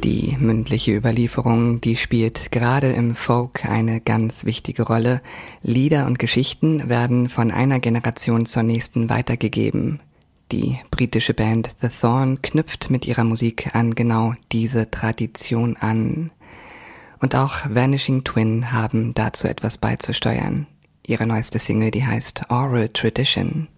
Die mündliche Überlieferung, die spielt gerade im Folk eine ganz wichtige Rolle. Lieder und Geschichten werden von einer Generation zur nächsten weitergegeben. Die britische Band The Thorn knüpft mit ihrer Musik an genau diese Tradition an. Und auch Vanishing Twin haben dazu etwas beizusteuern. Ihre neueste Single, die heißt Oral Tradition.